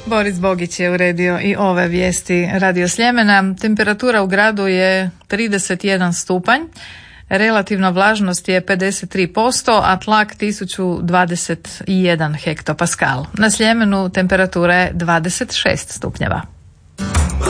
Boris Bogić je uredio i ove vijesti Radio Sljemena. Temperatura u gradu je 31 stupanj, relativna vlažnost je 53%, a tlak 1021 hektopaskal. Na Sljemenu temperatura je 26 stupnjeva.